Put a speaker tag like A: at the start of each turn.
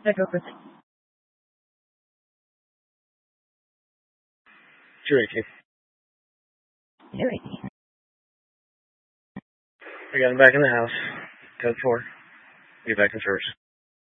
A: Yeah, go for it.
B: You're 18.
A: You're 18.
B: I got him back in the house. Code 4. Get back in service.